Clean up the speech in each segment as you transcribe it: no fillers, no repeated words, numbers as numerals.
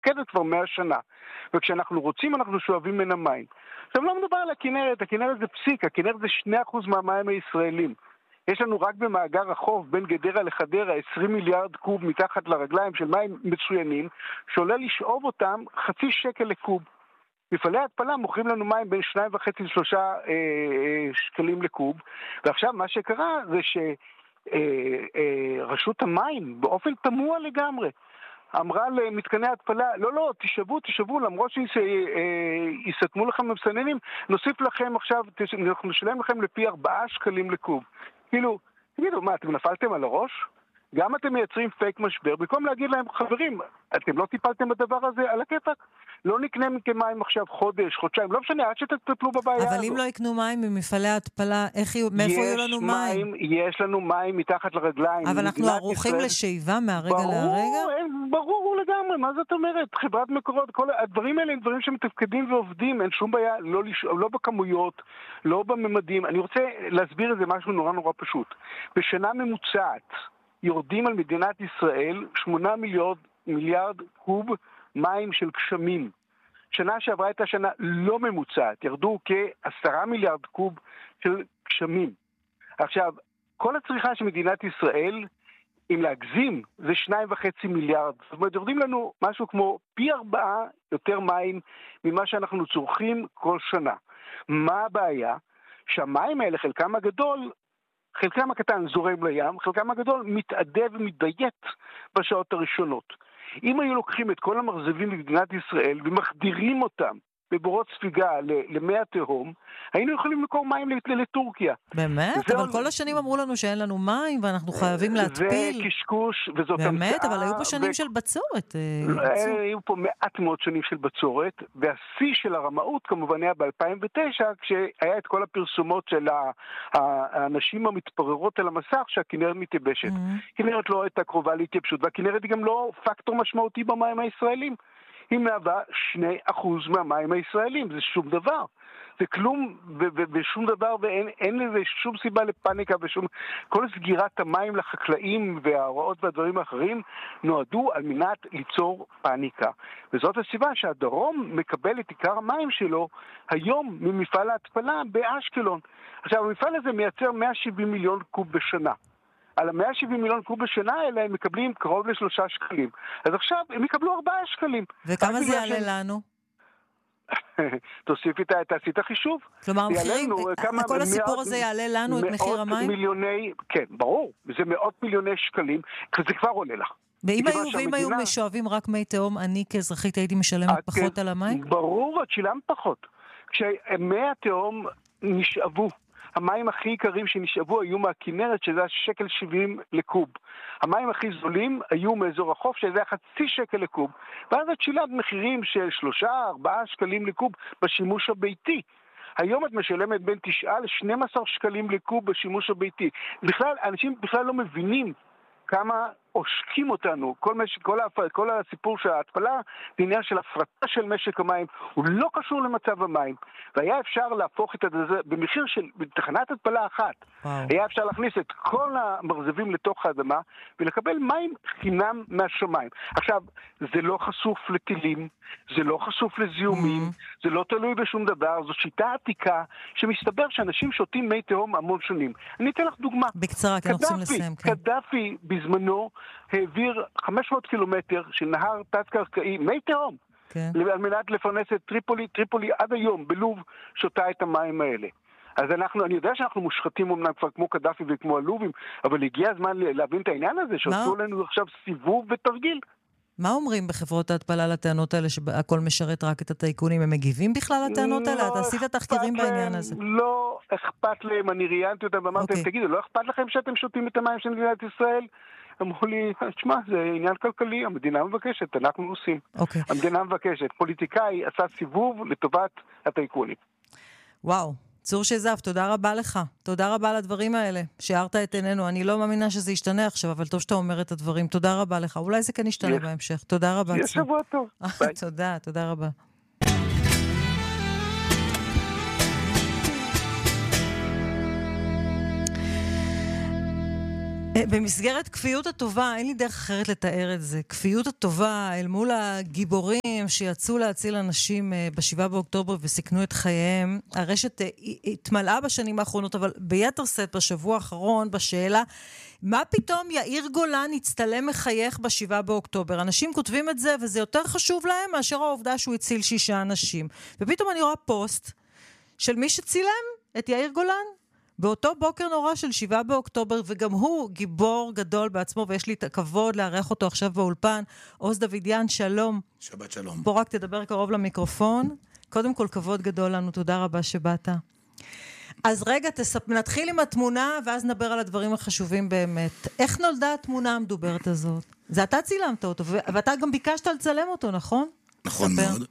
מופקדת כבר 100 שנה. וכשאנחנו רוצים, אנחנו שואבים מן המים. עכשיו לא מדובר על הכנרת, הכנרת זה פסיק, הכנרת זה 2% מהמים הישראלים. יש לנו רק במאגר החוף בין גדרה לחדרה 20 מיליארד קוב מתחת לרגליים של מים מצוינים, שעולה לשאוב אותם חצי שקל לקוב. מפעלי ההתפלה מוכרים לנו מים בין 2.5 ל3 שקלים לקוב, ועכשיו מה שקרה זה שרשות המים באופן תמוה לגמרי אמרה למתקני ההתפלה, לא, תשבו, למרות שיסתמו לכם במסננים, נוסיף לכם עכשיו, אנחנו נשלם לכם לפי 4 שקלים לקוב. כאילו, תגידו, מה, אתם נפלתם על הראש? גם אתם מייצרים פייק משבר, במקום להגיד להם, חברים, אתם לא טיפלתם בדבר הזה על הכיפק? לא נקנה מכם מים עכשיו חודש, חודשיים, לא משנה, עד שתטפלו בבעיה הזאת. אבל אם לא יקנו מים ממפעלי ההתפלה, מאיפה יהיו לנו מים? יש לנו מים מתחת לרגליים. אבל אנחנו ערוכים לשאיבה מהרגע להרגע? ברור לגמרי, מה זאת אומרת? חברת מקורות, כל הדברים האלה הם דברים שמתפקדים ועובדים, אין שום בעיה, לא בכמויות, לא בממדים. אני רוצה להסביר את זה משהו נורא נורא פשוט. בשנה ממוצעת יורדים על מדינת ישראל 8 מיליארד קוב מים של גשמים. שנה שעברה הייתה שנה לא ממוצעת, ירדו כ10 מיליארד קוב של גשמים. עכשיו, כל הצריכה של מדינת ישראל, אם להגזים, זה 2.5 מיליארד. זאת אומרת, יורדים לנו משהו כמו פי 4 יותר מים ממה שאנחנו צורכים כל שנה. מה הבעיה? שהמים האלה, חלקם הקטן זורם לים, חלקם הגדול מתעדה ומתדיית בשעות הראשונות. אם היו לוקחים את כל המרזבים במדינת ישראל ומחדירים אותם בבורות ספיגה למי התהום, היינו יכולים למכור מים לטורקיה. באמת? אבל כל השנים אמרו לנו שאין לנו מים ואנחנו חייבים להתפיל. זה קשקוש וזאת המצאה. באמת? אבל היו פה שנים של בצורת. היו פה מעט מאוד שנים של בצורת, והשיא של הרמאות כמובן היה ב-2009, כשהיה את כל הפרסומות של האנשים המתפררות על המסך שהכנרת מתייבשת. כנרת לא הייתה קרובה להתייבשות, והכנרת היא גם לא פקטור משמעותי במים הישראלים. היא מהווה 2% מהמים הישראלים, זה שום דבר. זה כלום ושום דבר, ואין לזה שום סיבה לפאניקה ושום... כל סגירת המים לחקלאים וההוראות והדברים האחרים נועדו על מנת ליצור פאניקה. וזאת הסיבה שהדרום מקבל את עיקר המים שלו היום ממפעל ההתפלה באשקלון. עכשיו, המפעל הזה מייצר 170 מיליון קוב בשנה. על ה-170 מיליון קוב בשנה האלה הם מקבלים קרוב ל3 שקלים. אז עכשיו הם יקבלו 4 שקלים. וכמה זה יעלה לנו? תוסיף תעשי את החישוב. כלומר, כל הסיפור הזה יעלה לנו את מחיר המים? כן, ברור. זה 100 מיליוני שקלים, זה כבר עולה לך. ואם היו משואבים רק מי תהום, אני כאזרחית הייתי משלמת פחות על המים? ברור, את שילמת פחות. כשמי התהום נשאבו, המים הכי יקרים שנשאבו היו מהכנרת, שזה 1.70 שקל לקוב. המים הכי זולים היו מאזור החוף, שזה היה 0.5 שקל לקוב. ואז את שילמת מחירים של 3-4 שקלים לקוב בשימוש הביתי. היום את משלמת בין 9 ל-12 שקלים לקוב בשימוש הביתי. בכלל, אנשים בכלל לא מבינים כמה עושקים אותנו. כל הסיפור של ההתפלה, זה עניין של הפרטה של משק המים, הוא לא קשור למצב המים. והיה אפשר להפוך את זה, במחיר של תחנת התפלה אחת, היה אפשר להכניס את כל המרזבים לתוך האדמה, ולקבל מים חינם מהשמיים. עכשיו, זה לא חשוף לטילים, זה לא חשוף לזיהומים, זה לא תלוי בשום דבר, זו שיטה עתיקה, שמסתבר שאנשים שותים מי תהום המון שונים. אני אתן לך דוגמה. בקצרה, כי אנחנו רוצים לסיים. קדאפי בזמנו העביר 500 קילומטר של נהר תת-קרקעי, מי תהום, על מנת לפרנס את טריפולי עד היום בלוב שותה את המים האלה. אז אני יודע שאנחנו מושחתים אמנם כבר כמו קדאפי וכמו הלובים, אבל הגיע הזמן להבין את העניין הזה, שעשו לנו עכשיו סיבוב ותרגיל. מה אומרים בחברות ההתפלה לטענות האלה שהכל משרת רק את הטייקונים? הם מגיבים בכלל לטענות האלה? אתה עשית תחקירים בעניין הזה. לא אכפת להם, אני ראיינתי אותם ואמרתי להם, תגידו, לא אכפת לכם שאתם שותים את המים של מדינת ישראל? אמרו לי, תשמע, זה עניין כלכלי, המדינה מבקשת, אנחנו עושים. המדינה מבקשת, פוליטיקאי עשה סיבוב לטובת הטייקונים. וואו, צור שזף, תודה רבה לך. תודה רבה על הדברים האלה, שהארת את עינינו. אני לא מאמינה שזה ישתנה עכשיו, אבל טוב שאתה אומר את הדברים. תודה רבה לך. אולי זה כן ישתנה בהמשך. תודה רבה. יש שבוע טוב. תודה, תודה רבה. במסגרת כפיות הטובה, אין לי דרך אחרת לתאר את זה. כפיות הטובה אל מול הגיבורים שיצאו להציל אנשים ב7 באוקטובר וסיכנו את חייהם. הרשת התמלאה בשנים האחרונות, אבל ביתר שאת בשבוע האחרון בשאלה, מה פתאום יאיר גולן הצטלם מחייך ב7 באוקטובר? אנשים כותבים את זה וזה יותר חשוב להם מאשר העובדה שהוא הציל 6 אנשים. ופתאום אני רואה פוסט של מי שצילם את יאיר גולן. באותו בוקר נורא של 7 באוקטובר, וגם הוא גיבור גדול בעצמו, ויש לי את הכבוד לארח אותו עכשיו באולפן. עוז דוידיאן, שלום. שבת שלום. פה רק תדבר קרוב למיקרופון. קודם כל, כבוד גדול לנו, תודה רבה שבאת. אז רגע, נתחיל עם התמונה, ואז נדבר על הדברים החשובים באמת. איך נולדה התמונה המדוברת הזאת? זה אתה צילמת אותו, ואתה גם ביקשת לצלם אותו, נכון? נכון מאוד.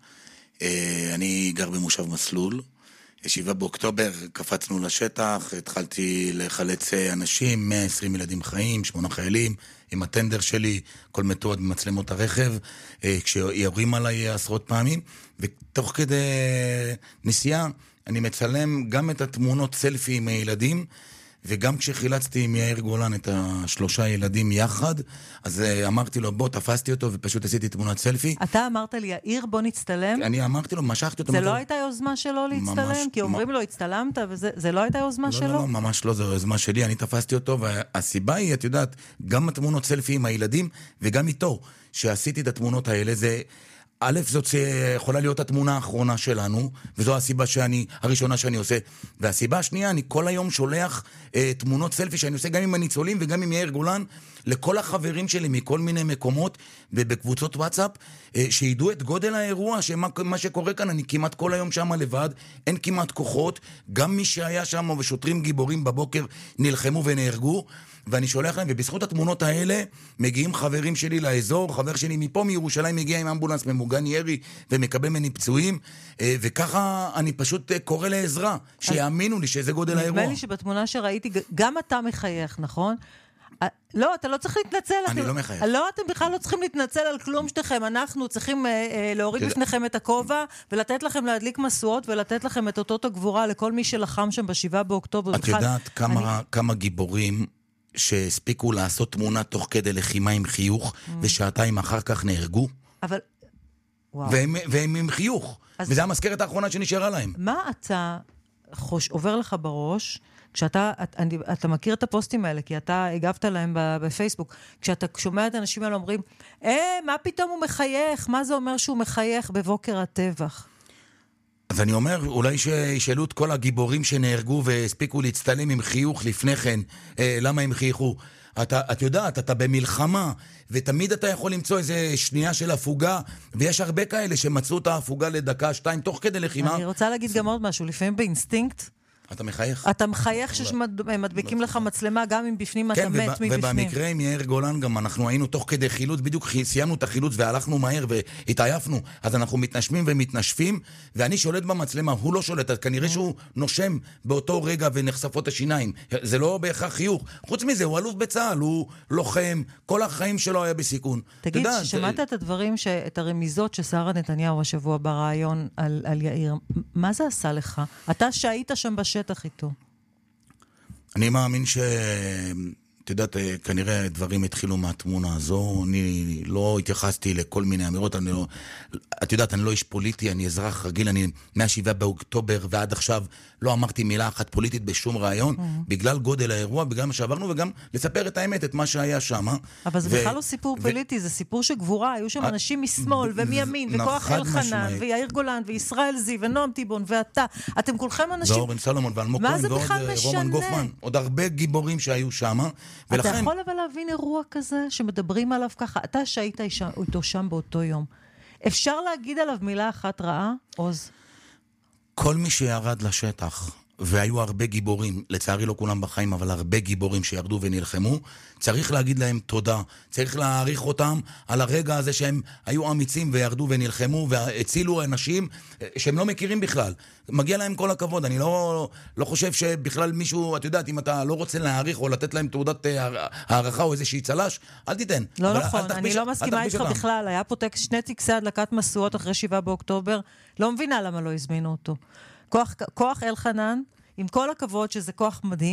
אני גר במושב מסלול. 7 באוקטובר קפצנו לשטח, התחלתי לחלץ אנשים, 120 ילדים חיים, 8 חיילים, עם הטנדר שלי, כל מתועד במצלמות הרכב, כשיורים עליי עשרות פעמים, ותוך כדי נסיעה אני מצלם גם את התמונות סלפי עם הילדים, וגם כשחילצתי עם יאיר גולן את 3 ילדים יחד, אז אמרתי לו, בוא, תפסתי אותו ופשוט עשיתי תמונת סלפי. אתה אמרת לי, יאיר, בוא נצטלם? אני אמרתי לו, משכתי אותו. זה לא הייתה יוזמה שלו להצטלם? כי אומרים לו, הצטלמת, וזה לא הייתה יוזמה שלו? לא, ממש לא, זו יוזמה שלי, אני תפסתי אותו, והסיבה היא, את יודעת, גם התמונות סלפי עם הילדים, וגם איתו, שעשיתי את התמונות האלה, זה... א', זאת יכולה להיות התמונה האחרונה שלנו, וזו הסיבה הראשונה שאני עושה. והסיבה השנייה, אני כל היום שולח תמונות סלפי שאני עושה גם עם הניצולים וגם עם יאיר גולן, לכל החברים שלי מכל מיני מקומות ובקבוצות וואטסאפ, שידעו את גודל האירוע, שמה שקורה כאן, אני כמעט כל היום שם לבד, אין כמעט כוחות, גם מי שהיה שם ושוטרים גיבורים בבוקר נלחמו ונהרגו, ואני שולח להם, ובזכות התמונות האלה מגיעים חברים שלי לאזור, חבר שלי מפה מירושלים מגיע עם אמבולנס ממוגן ירי ומקבל מני פצועים, וככה אני פשוט קורא לעזרה, שיאמינו לי שזה גודל האירוע. נדמה לי שבתמונה שראיתי, גם אתה מחייך, נכון? לא, אתה לא צריך להתנצל. אני לא מחייך. לא, אתם בכלל לא צריכים להתנצל על כלום שתכם. אנחנו צריכים להוריד בפניכם את הכובע, ולתת לכם להדליק מסועות, ולתת לכם את אותות הגבורה לכל מי שלחם שם ב7 באוקטובר. את יודעת כמה גיבורים שהספיקו לעשות תמונה תוך כדי לחימה עם חיוך, ושעתיים אחר כך נהרגו? אבל... והם עם חיוך. וזה המזכרת האחרונה שנשארה להם. מה אתה עובר לך בראש... אתה מכיר את הפוסטים האלה, כי אתה הגבת להם בפייסבוק, כשאתה שומע את האנשים האלה אומרים, מה פתאום הוא מחייך? מה זה אומר שהוא מחייך בבוקר הטבח? אז אני אומר, אולי שישאלו את כל הגיבורים שנהרגו והספיקו להצטלם עם חיוך לפני כן, למה הם חייכו? את יודעת, אתה במלחמה, ותמיד אתה יכול למצוא איזה שנייה של הפוגה, ויש הרבה כאלה שמצאו את ההפוגה לדקה, 2, תוך כדי לחימה. אני רוצה להגיד גם עוד משהו, לפעמים באינסטינקט, אתה מחייך? אתה מחייך שמדביקים לך מצלמה, גם אם בפנים אתה מת מבפנים. ובמקרה עם יאיר גולן גם אנחנו היינו תוך כדי חילוץ, בדיוק סיימנו את החילוץ והלכנו מהר והתעייפנו, אז אנחנו מתנשמים ומתנשפים, ואני שולט במצלמה, הוא לא שולט, אז כנראה שהוא נושם באותו רגע ונחשפות השיניים. זה לא בהכרח חיוך. חוץ מזה, הוא אלוף בצהל, הוא לוחם, כל החיים שלו היה בסיכון. תגיד, שמעת את הדברים, את הרמיזות ששרה נתניהו השבוע ברעיון על יאיר, מה זה עשה לך? אתה שהיית שם בשטח איתו. אני מאמין את יודעת, כנראה דברים התחילו מהתמונה הזו, אני לא התייחסתי לכל מיני אמירות, את יודעת, אני לא איש פוליטי, אני אזרח רגיל, אני מה7 באוקטובר ועד עכשיו לא אמרתי מילה אחת פוליטית בשום רעיון, בגלל גודל האירוע, בגלל מה שעברנו, וגם לספר את האמת, את מה שהיה שם. אבל זה בכלל לא סיפור פוליטי, זה סיפור שגבורה, היו שם אנשים משמאל ומימין, וכוח אלחנן, ויאיר גולן, וישראל זי, ונועם טיבון, ואתה, אתם כולכם אנשים... ואורן סלומון, ואלמוג כהן, ועוד רומן גופמן, עוד הרבה גיבורים שהיו שם. אתה יכול אבל להבין אירוע כזה שמדברים עליו ככה, אתה שהיית איתו שם באותו יום. אפשר להגיד עליו מילה אחת רעה, עוז? כל מי שירד לשטח, והיו הרבה גיבורים, לצערי לא כולם בחיים, אבל הרבה גיבורים שירדו ונלחמו, צריך להגיד להם תודה, צריך להעריך אותם על הרגע הזה שהם היו אמיצים וירדו ונלחמו והצילו אנשים שהם לא מכירים בכלל. מגיע להם כל הכבוד, אני לא חושב שבכלל מישהו, את יודעת, אם אתה לא רוצה להעריך או לתת להם תעודת הערכה או איזושהי צלש, אל תיתן. לא נכון, אני לא מסכימה איתך בכלל, היה פה 2 טקסי הדלקת משואות אחרי 7 באוקטובר, לא מבינה למה לא הזמינו אותו. כוח אלחנן, עם כל הכבוד שזה כוח מדהים,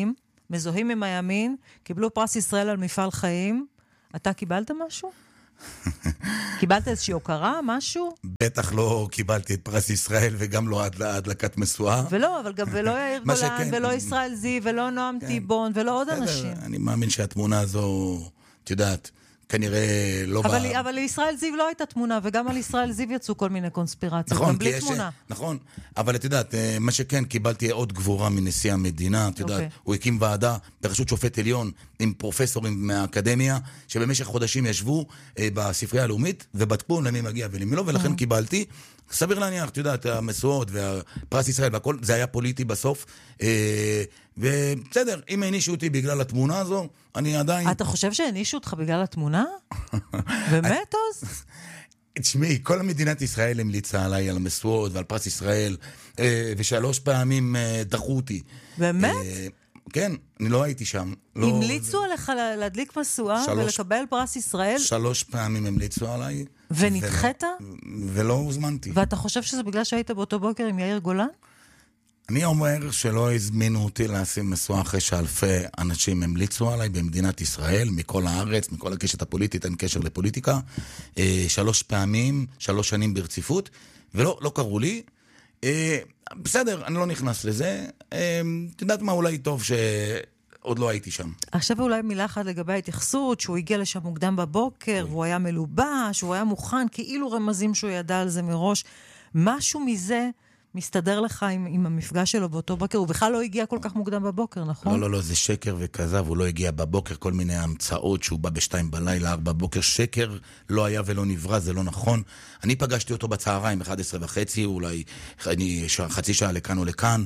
מזוהים עם הימין, קיבלו פרס ישראל על מפעל חיים. אתה קיבלת משהו? קיבלת איזושהי הוקרה, משהו? בטח לא קיבלתי את פרס ישראל, וגם לא הדלקת משואה. ולא, אבל גם ולא יאיר גולן, ולא ישראל זיו, ולא נועם טיבון, ולא עוד אנשים. אני מאמין שהתמונה הזו, את יודעת, כנראה לא... אבל לישראל זיו לא הייתה תמונה, וגם על ישראל זיו יצאו כל מיני קונספירציות, גם בלי תמונה. נכון, אבל את יודעת, מה שכן, קיבלתי עוד גבורה מנשיא המדינה, את יודעת, הוא הקים ועדה בראשות שופט עליון עם פרופסורים מהאקדמיה, שבמשך חודשים ישבו בספרייה הלאומית, ובדקו למי מגיע ולמי לא, ולכן קיבלתי. סביר להניח, את יודעת, המשואות והפרס ישראל והכל, זה היה פוליטי בסוף, ובסדר, אם הענישו אותי בגלל התמונה הזו, אני עדיין... אתה חושב שהענישו אותך בגלל התמונה? באמת, עוז? תשמעי, כל מדינת ישראל המליצה עליי על המשואות ועל פרס ישראל, ושלוש פעמים דחו אותי. באמת? כן, אני לא הייתי שם. המליצו עליך להדליק משואה ולקבל פרס ישראל? 3 פעמים המליצו עליי. ונדחת? ולא הוזמנתי. ואתה חושב שזה בגלל שהיית באותו בוקר עם יאיר גולן? אני אומר שלא הזמינו אותי לשים משואה אחרי שאלפי אנשים המליצו עליי במדינת ישראל, מכל הארץ, מכל הקשת הפוליטית, אין קשר לפוליטיקה. 3 פעמים, 3 שנים ברציפות, ולא, לא קראו לי. בסדר, אני לא נכנס לזה. את יודעת מה, אולי טוב שעוד לא הייתי שם. עכשיו אולי מילה אחת לגבי ההתייחסות, שהוא הגיע לשם מוקדם בבוקר, והוא היה מלובש, הוא היה מוכן, כאילו רמזים שהוא ידע על זה מראש. משהו מזה מסתדר לך עם המפגש שלו באותו בוקר, הוא בכלל לא הגיע כל כך מוקדם בבוקר, נכון? לא, זה שקר וכזב, הוא לא הגיע בבוקר, כל מיני המצאות שהוא בא ב2 בלילה, 4 בבוקר, שקר לא היה ולא נברא, זה לא נכון. אני פגשתי אותו בצהריים, 11:30, אולי חצי שעה לכאן או לכאן,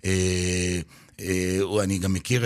אני גם מכיר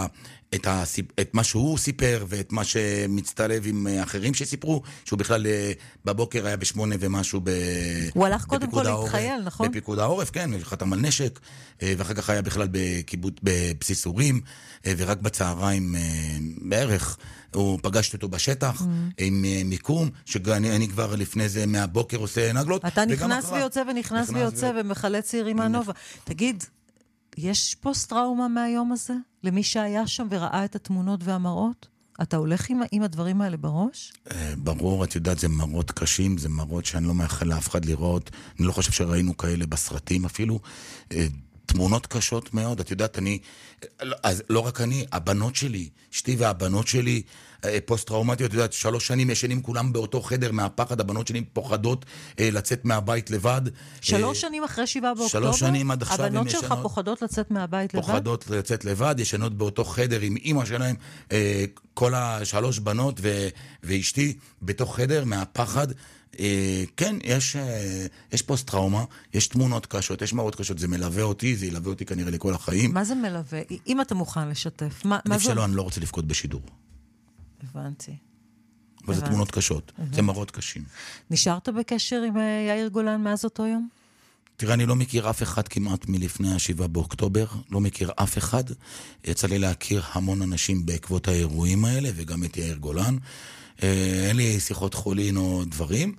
את מה שהוא סיפר, ואת מה שמצטלב עם אחרים שסיפרו, שהוא בכלל בבוקר היה 8 ומשהו הוא הלך קודם כל להתחייל, נכון? בפיקוד העורף, כן, חתם על נשק, ואחר כך היה בכלל בבסיס אורים, ורק בצהריים בערך, הוא פגשתי אותו בשטח, עם מיקום, שאני כבר לפני זה מהבוקר עושה נגלות. אתה נכנס ויוצא ונכנס ויוצא, ומחלץ צעירים מהנובה. תגיד, יש פוסט-טראומה מהיום הזה? למי שהיה שם וראה את התמונות והמראות? אתה הולך עם הדברים האלה בראש? ברור, את יודעת, זה מראות קשים, זה מראות שאני לא מאחל לאף אחד לראות. אני לא חושב שראינו כאלה בסרטים אפילו. תמונות קשות מאוד, את יודעת, אז לא רק אני, הבנות שלי, אשתי והבנות שלי, פוסט-טראומטיות, את יודעת, 3 שנים ישנים כולם באותו חדר מהפחד, הבנות שלי פוחדות לצאת מהבית לבד. 3 שנים אחרי 7 באוקטובר? 3 שנים עד עכשיו. הבנות שלך פוחדות לצאת מהבית לבד? פוחדות לצאת לבד, ישנות באותו חדר עם אמא שלהם, כל 3 בנות ואשתי בתוך חדר מהפחד. כן, יש פוסט-טראומה, יש תמונות קשות, יש מראות קשות, זה מלווה אותי, זה ילווה אותי כנראה לכל החיים. מה זה מלווה? אם אתה מוכן לשתף, אני שלא, אני לא רוצה לפקוד בשידור. הבנתי. אבל זה תמונות קשות, זה מראות קשים. נשארת בקשר עם יאיר גולן מאז אותו יום? תראה, אני לא מכיר אף אחד כמעט מלפני 7 באוקטובר, לא מכיר אף אחד. יצא לי להכיר המון אנשים בעקבות האירועים האלה, וגם את יאיר גולן. אין לי שיחות חולין או דברים.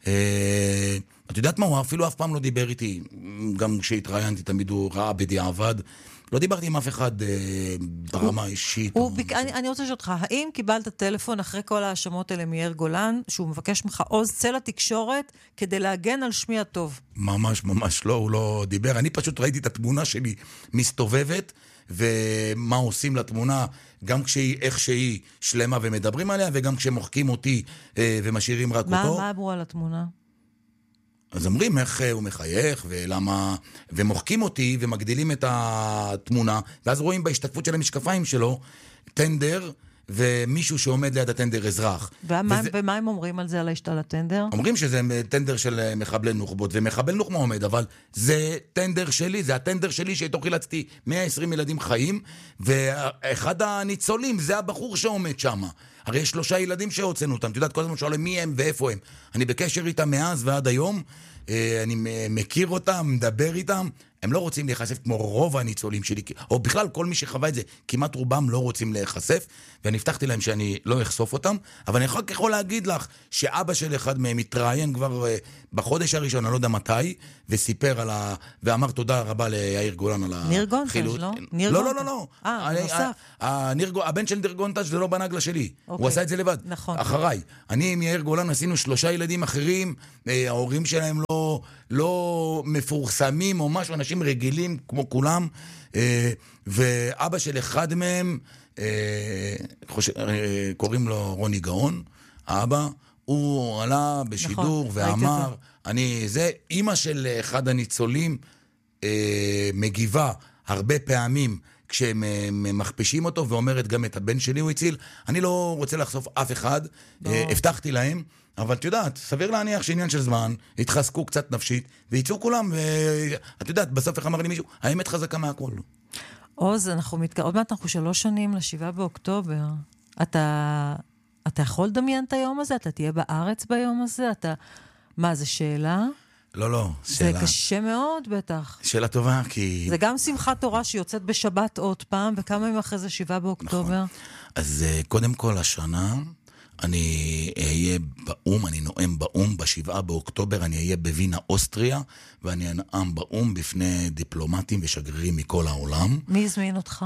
את יודעת מה? הוא אפילו אף פעם לא דיבר איתי. גם כשהתראיינתי תמיד הוא ראה בדיעבד. לא דיברתי עם אף אחד ברמה אישית. אני רוצה לשאול אותך, האם קיבלת טלפון אחרי כל האשמות האלה מיאיר גולן, שהוא מבקש ממך עוז צא לתקשורת כדי להגן על שמי הטוב? ממש לא, הוא לא דיבר. אני פשוט ראיתי את התמונה שלי מסתובבת, ומה עושים לתמונה, גם כשהיא איך שהיא שלמה ומדברים עליה, וגם כשמוחקים אותי ומשאירים רק אותו. מה אמרו על התמונה? אז אומרים איך הוא מחייך, ולמה, ומוחקים אותי ומגדילים את התמונה, ואז רואים בהשתתפות של המשקפיים שלו טנדר, ומישהו שעומד ליד הטנדר אזרח. ומה הם אומרים על זה, על הטנדר? אומרים שזה טנדר של מחבלי נוח'בות, ומחבל נוח'מה עומד, אבל זה טנדר שלי, זה הטנדר שלי שאיתו חילצתי 120 ילדים חיים, ואחד הניצולים זה הבחור שעומד שם. הרי יש 3 ילדים שהוצאנו אותם, את יודעת, כל הזמן שואלים מי הם ואיפה הם. אני בקשר איתם מאז ועד היום, אני מכיר אותם, מדבר איתם, הם לא רוצים להיחשף כמו רוב הניצולים שלי, או בכלל כל מי שחווה את זה, כמעט רובם לא רוצים להיחשף, ואני הבטחתי להם שאני לא אחשוף אותם, אבל אני יכול להגיד לך שאבא של אחד מהם מתראיין כבר בחודש הראשון, אני לא יודע מתי, וסיפר ואמר תודה רבה ליאיר גולן על החילוץ. ניר גונטז', לא? לא. נוסף. הבן של ניר גונטז' זה לא בנגלה שלי. הוא עשה את זה לבד. נכון. אחריי. אני עם יאיר גולן עשינו 3 ילדים אחרים, ההורים שלהם לא מפורסמים או משהו, אנשים רגילים כמו כולם, ואבא של אחד מהם, קוראים לו רוני גאון, האבא, הוא עלה בשידור ואמר, אמא של אחד הניצולים מגיבה הרבה פעמים כשהם מכפישים אותו, ואומרת גם את הבן שלי הוא הציל. אני לא רוצה לחשוף אף אחד, הבטחתי להם, אבל את יודעת, סביר להניח שעניין של זמן, התחזקו קצת נפשית, ויצאו כולם, ואת יודעת, בסוף איך אמר לי מישהו, האמת חזקה מהכל. עוז, עוד מעט אנחנו 3 שנים ל7 באוקטובר. אתה יכול לדמיין את היום הזה? אתה תהיה בארץ ביום הזה? מה, זה שאלה? לא, שאלה. זה קשה מאוד בטח. שאלה טובה, כי... זה גם שמחת תורה שיוצאת בשבת עוד פעם, וכמה ימים אחרי זה 7 באוקטובר. נכון. אז קודם כל השנה, אני אהיה באום, אני נואם באום, ב7 באוקטובר, אני אהיה בווינה, אוסטריה, ואני אנאם באום בפני דיפלומטים ושגרירים מכל העולם. מי הזמין אותך?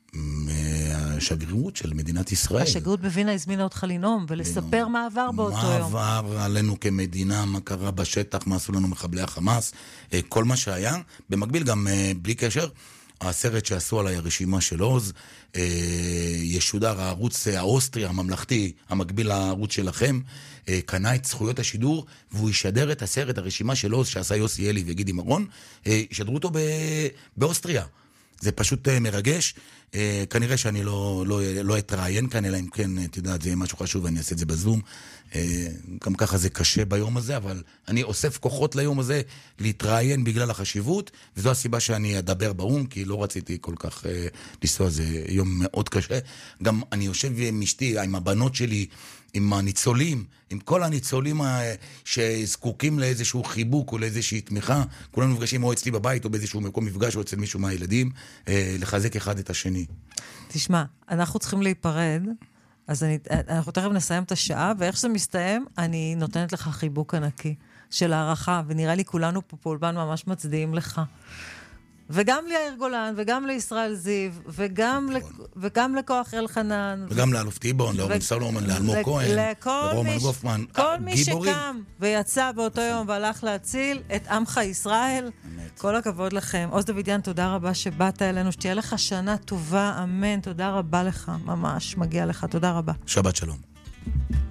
השגרירות של מדינת ישראל. השגרירות בווינה הזמינה אותך לנאום ולספר מה עבר באותו יום. מה עבר עלינו כמדינה, מה קרה בשטח, מה עשו לנו מחבלי החמאס, כל מה שהיה. במקביל גם בלי קשר, הסרט שעשו עליי הרשימה של עוז, ישודר הערוץ האוסטרי הממלכתי, המקביל לערוץ שלכם, קנה את זכויות השידור, והוא ישדר את הסרט, הרשימה של עוז שעשה יוסי אלי וגידי מרון, ישדרו אותו באוסטריה. זה פשוט מרגש. כנראה שאני לא אתראיין כאן, אלא אם כן, את יודעת, זה משהו חשוב, ואני אעשה את זה בזום. גם ככה זה קשה ביום הזה, אבל אני אוסף כוחות ליום הזה להתראיין בגלל החשיבות, וזו הסיבה שאני אדבר באום, כי לא רציתי כל כך לנסוע, זה יום מאוד קשה. גם אני יושב עם אשתי, עם הבנות שלי, עם הניצולים, עם כל הניצולים שזקוקים לאיזשהו חיבוק או לאיזושהי תמיכה, כולנו מפגשים או אצלי בבית או באיזשהו מקום מפגש או אצל מישהו מהילדים, לחזק אחד את השני. תשמע, אנחנו צריכים להיפרד, אז אנחנו תכף נסיים את השעה, ואיך שזה מסתיים, אני נותנת לך חיבוק ענקי של הערכה, ונראה לי כולנו פה פולבן ממש מצדיעים לך. וגם ליאיר גולן, וגם לישראל זיו, וגם לכוח אלחנן. וגם לאלוף טיבון, לאורן סולומון, לאלמוג כהן, לרומן גופמן. כל מי שקם ויצא באותו יום והלך להציל את עמך ישראל. כל הכבוד לכם. עוז דוידיאן, תודה רבה שבאת אלינו, שתהיה לך שנה טובה, אמן. תודה רבה לך, ממש מגיע לך. תודה רבה. שבת שלום.